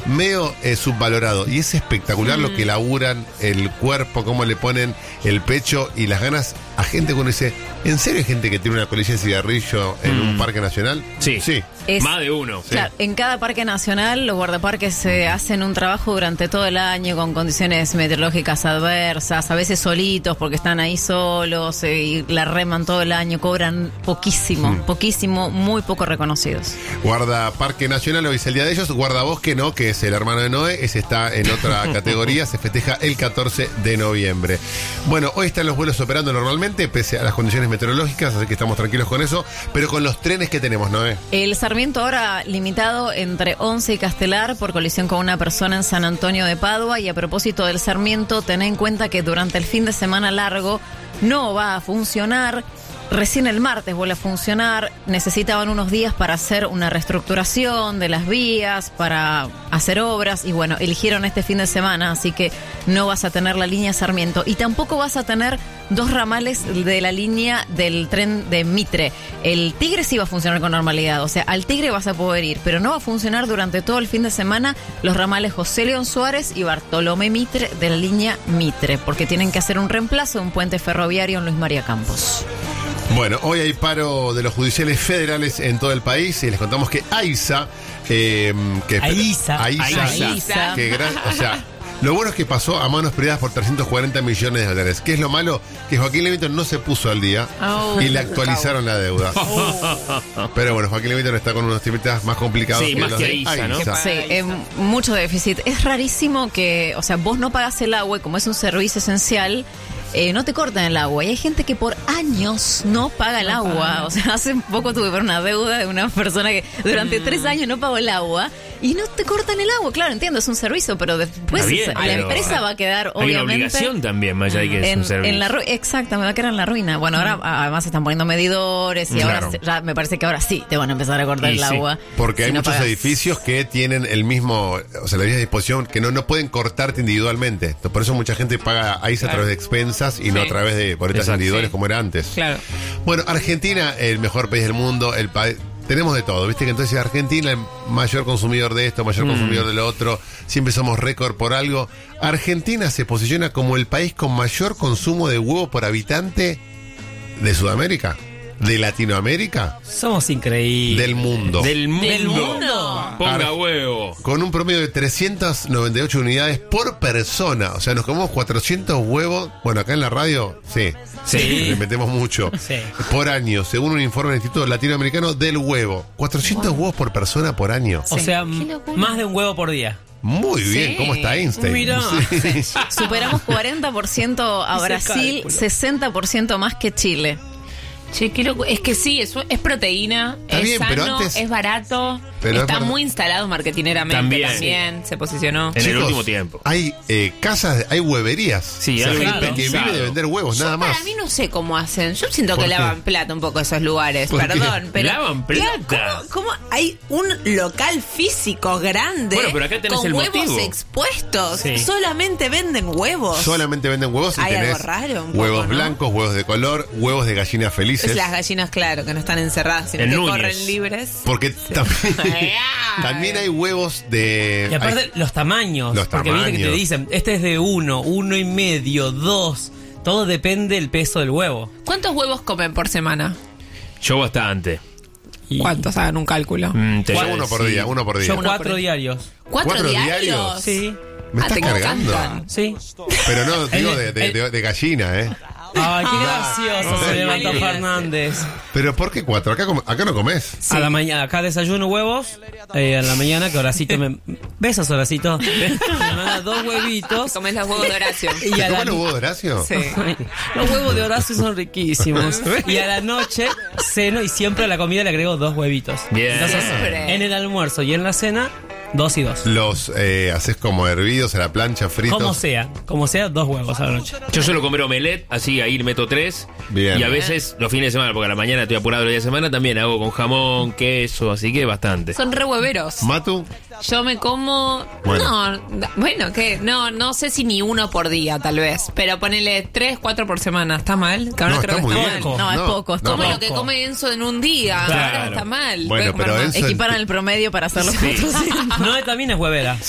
medio subvalorado. Y es espectacular lo que laburan, el cuerpo, cómo le ponen el pecho y las ganas a gente cuando dice, ¿en serio hay gente que tiene una colilla de cigarrillo en un parque nacional? Sí. Más de uno. Claro, en cada parque nacional los guardaparques hacen un trabajo durante todo el año con condiciones meteorológicas adversas, a veces solitos porque están ahí solos y la reman todo el año, cobran poquísimo, muy poco reconocidos. Guardaparque Nacional, hoy es el día de ellos. Guardabosque no, que es el hermano de Noé, ese está en otra categoría, se festeja el 14 de noviembre. Bueno, hoy están los vuelos operando normalmente, pese a las condiciones meteorológicas, así que estamos tranquilos con eso, pero con los trenes que tenemos, Noé. El Sarmiento ahora limitado entre Once y Castelar por colisión con una persona en San Antonio de Padua. Y a propósito del Sarmiento, ten en cuenta que durante el fin de semana largo no va a funcionar. Recién el martes vuelve a funcionar. Necesitaban unos días para hacer una reestructuración de las vías, para hacer obras. Y bueno, eligieron este fin de semana, así que no vas a tener la línea Sarmiento. Y tampoco vas a tener 2 ramales de la línea del tren de Mitre. El Tigre sí va a funcionar con normalidad. O sea, al Tigre vas a poder ir, pero no va a funcionar durante todo el fin de semana los ramales José León Suárez y Bartolomé Mitre de la línea Mitre, porque tienen que hacer un reemplazo de un puente ferroviario en Luis María Campos. Bueno, hoy hay paro de los judiciales federales en todo el país y les contamos que AISA, o sea, lo bueno es que pasó a manos privadas por 340 millones de dólares. ¿Qué es lo malo? Que Joaquín Levington no se puso al día y le actualizaron la deuda. Pero bueno, Joaquín Levington está con unos temitas más complicados que más los que de AISA, ¿no? Sí, mucho déficit. Es rarísimo que, o sea, vos no pagás el agua y como es un servicio esencial, no te cortan el agua. Y hay gente que por años no paga el agua. O sea, hace poco tuve una deuda de una persona que durante 3 años no pagó el agua y no te cortan el agua. Claro, entiendo, es un servicio, pero después la empresa va a quedar, obviamente... Hay una obligación también, más allá de que es un servicio. Exacto, me va a quedar en la ruina. Bueno, ahora además están poniendo medidores y ahora ya me parece que ahora sí te van a empezar a cortar el agua. Porque hay muchos edificios que tienen el mismo, o sea, la misma disposición, que no pueden cortarte individualmente. Por eso mucha gente paga AISA a través de expensas y no a través de boletas individuales como era antes. Claro. Bueno, Argentina, el mejor país del mundo, el país... Tenemos de todo, viste que entonces Argentina, el mayor consumidor de esto, mayor consumidor de lo otro, siempre somos récord por algo. Argentina se posiciona como el país con mayor consumo de huevo por habitante de Sudamérica, de Latinoamérica. Somos increíbles. Del mundo. Del mundo. Ponga huevo. Con un promedio de 398 unidades por persona. O sea, nos comemos 400 huevos. Bueno, acá en la radio, sí. Le metemos mucho. Sí. Por año, según un informe del Instituto Latinoamericano del Huevo. 400 huevos por persona por año. O sea, más de un huevo por día. Muy bien, ¿cómo está Einstein? Mirá. Sí. Superamos 40% a Brasil, 60% más que Chile. Che, qué loco. Es que sí, es proteína, Está bien, sano, pero antes- es barato, pero está es muy instalado marketineramente También. se posicionó. En el Chicos, último tiempo. Hay casas, hay hueverías. Sí, o sea, algo gente que pensado. vive de vender huevos, nada más. Para mí no sé cómo hacen. Yo siento ¿Por que qué? lavan plata un poco esos lugares, ¿Por qué? perdón. Pero ¿Lavan plata? digo, ¿cómo hay un local físico grande Bueno, pero acá tenés con el huevos motivo. expuestos? Sí. Solamente venden huevos. Solamente venden huevos y Hay algo tenés raro un poco, huevos ¿no? blancos, huevos de color, huevos de gallinas felices. Es las gallinas, claro, que no están encerradas, sino En que Núñez. corren libres. Porque también hay huevos de... Y aparte, hay- los tamaños. Los porque viste que te tamaños. dicen, este es de 1, 1,5, 2. Todo depende del peso del huevo. ¿Cuántos huevos comen por semana? Yo bastante. Y ¿Cuántos? Hagan un cálculo. Te Yo voy a uno por decir. día, uno por día. Yo Uno 4 por- diarios. ¿Cuatro ¿4 diarios? diarios? Sí. ¿Me estás te cargando? encantan. Sí. Pero no, digo de gallina, ¿eh? Ay, qué gracioso se levantó Ay, Fernández. ¿Pero por qué 4? Acá no comes. A la mañana, acá desayuno huevos. A la mañana, que Horacito me. ¿Besas, Horacito? Me manda 2 huevitos. Comés los huevos de Horacio. Y ¿Te a comes la los huevos de Horacio? Sí. Los huevos de Horacio son riquísimos. Y a la noche ceno y siempre a la comida le agrego 2 huevitos. Bien. Entonces, Siempre. en el almuerzo y en la cena, 2 y 2. Los haces como hervidos a la plancha, fritos. Como sea, 2 huevos a la noche. Yo suelo comer omelette, así ahí meto 3. Bien. Y a veces los fines de semana, porque a la mañana estoy apurado el día de semana, también hago con jamón, queso, así que bastante. Son re hueveros. ¿Matu? Yo me como... Bueno. ¿qué? No sé si ni 1 por día, tal vez. Pero ponele 3, 4 por semana. ¿Está mal? Que ahora No, creo está que muy está bien. mal. No, es poco, es no, Como poco. lo que come Enzo en un día. Claro. Ahora está mal. Bueno, Puede comer pero más. Enzo- Equiparan el promedio para hacer los 400. No, también es huevera.